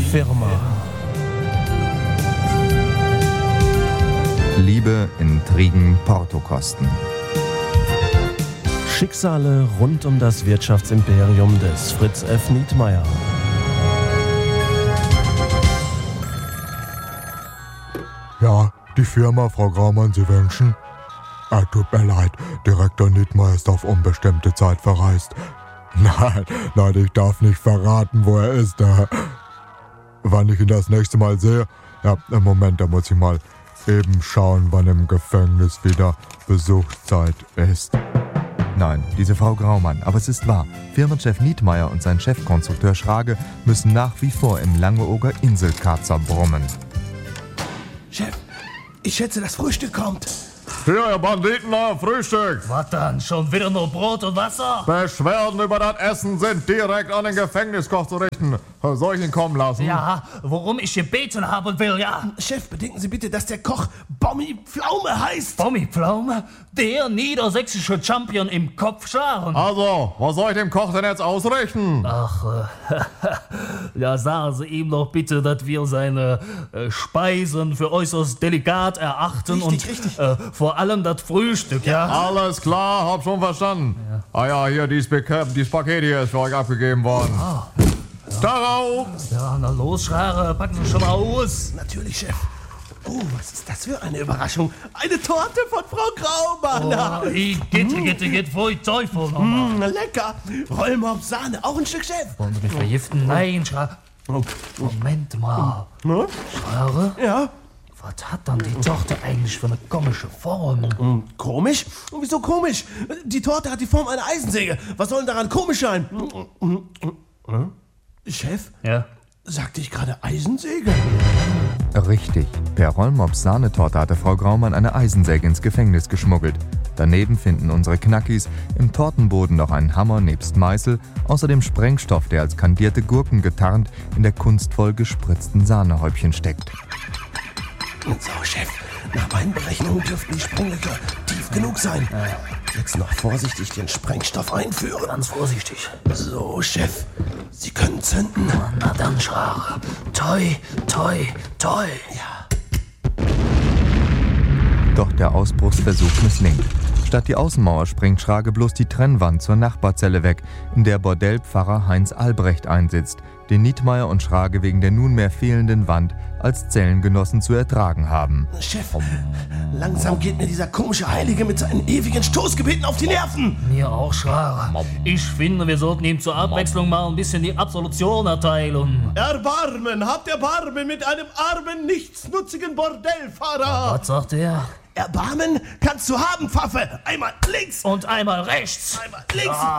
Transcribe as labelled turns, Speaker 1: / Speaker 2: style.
Speaker 1: Firma.
Speaker 2: Liebe, Intrigen, Portokosten.
Speaker 1: Schicksale rund um das Wirtschaftsimperium des Fritz F. Nietmeyer.
Speaker 3: Ja, die Firma, Frau Graumann, Sie wünschen? Tut mir leid, Direktor Nietmeyer ist auf unbestimmte Zeit verreist. Nein, ich darf nicht verraten, wo er ist. Wann ich ihn das nächste Mal sehe? Ja, im Moment, da muss ich mal eben schauen, wann im Gefängnis wieder Besuchszeit ist.
Speaker 2: Nein, diese Frau Graumann, aber es ist wahr. Firmenchef Nietmeyer und sein Chefkonstrukteur Schrage müssen nach wie vor im Langeoger Inselkarzer brummen.
Speaker 4: Chef, ich schätze, das Frühstück kommt.
Speaker 3: Hier, ihr Banditen, euer Frühstück.
Speaker 5: Was dann? Schon wieder nur Brot und Wasser?
Speaker 3: Beschwerden über das Essen sind direkt an den Gefängniskoch zu richten. Soll ich ihn kommen lassen?
Speaker 5: Ja, worum ich gebeten haben will, ja.
Speaker 4: Chef, bedenken Sie bitte, dass der Koch Bommi Pflaume heißt.
Speaker 5: Bommi Pflaume, der niedersächsische Champion im Kopfscharen.
Speaker 3: Also, was soll ich dem Koch denn jetzt ausrichten?
Speaker 5: Ach, ja, sagen Sie ihm doch bitte, dass wir seine Speisen für äußerst delikat erachten.
Speaker 4: Richtig.
Speaker 5: Vor allem das Frühstück, ja.
Speaker 3: Alles klar, hab schon verstanden. Ja, hier, dieses Paket hier ist für euch abgegeben worden. Darauf!
Speaker 5: Ja, na los, Schrare, packen Sie schon mal aus.
Speaker 4: Natürlich, Chef. Oh, was ist das für eine Überraschung? Eine Torte von Frau Graumann.
Speaker 5: Oh, geht, pfui Teufel.
Speaker 4: Lecker. Rollmops, Sahne, auch ein Stück, Chef.
Speaker 5: Wollen Sie mich vergiften? Nein, Schrare. Moment mal. Schrare?
Speaker 4: Ja?
Speaker 5: Was hat dann die Torte eigentlich für eine komische Form?
Speaker 4: Komisch? Wieso komisch? Die Torte hat die Form einer Eisensäge. Was soll denn daran komisch sein? Chef?
Speaker 5: Ja?
Speaker 4: Sagte ich gerade Eisensäge?
Speaker 2: Richtig, per Rollmops-Sahnetorte hatte Frau Graumann eine Eisensäge ins Gefängnis geschmuggelt. Daneben finden unsere Knackis im Tortenboden noch einen Hammer nebst Meißel, außerdem Sprengstoff, der als kandierte Gurken getarnt in der kunstvoll gespritzten Sahnehäubchen steckt.
Speaker 4: So, Chef, nach meinen Berechnungen dürften die Sprenglöcher tief genug sein. Jetzt noch vorsichtig den Sprengstoff einführen.
Speaker 5: Ganz vorsichtig.
Speaker 4: So, Chef, Sie können zünden.
Speaker 5: Na dann, Schrare. Toi.
Speaker 4: Ja.
Speaker 2: Doch der Ausbruchsversuch misslingt. Statt die Außenmauer sprengt Schrage bloß die Trennwand zur Nachbarzelle weg, in der Bordellpfarrer Heinz Albrecht einsitzt, den Nietmeyer und Schrage wegen der nunmehr fehlenden Wand als Zellengenossen zu ertragen haben.
Speaker 4: Chef, langsam geht mir dieser komische Heilige mit seinen ewigen Stoßgebeten auf die Nerven.
Speaker 5: Mir auch, Schrare. Ich finde, wir sollten ihm zur Abwechslung mal ein bisschen die Absolution erteilen.
Speaker 4: Erbarmen, habt Erbarmen mit einem armen, nichtsnutzigen Bordellfahrer.
Speaker 5: Was sagt er?
Speaker 4: Erbarmen kannst du haben, Pfaffe. Einmal links.
Speaker 5: Und einmal rechts.
Speaker 4: Einmal links.